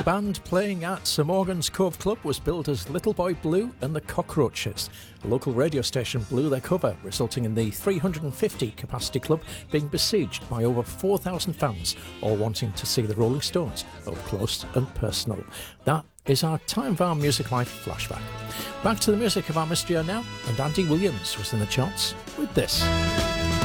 The band playing at Sir Morgan's Cove Club was billed as Little Boy Blue and the Cockroaches. A local radio station blew their cover, resulting in the 350 capacity club being besieged by over 4,000 fans, all wanting to see the Rolling Stones up close and personal. That is our Time of Our Music Life flashback. Back to the music of our mystery now, and Andy Williams was in the charts with this.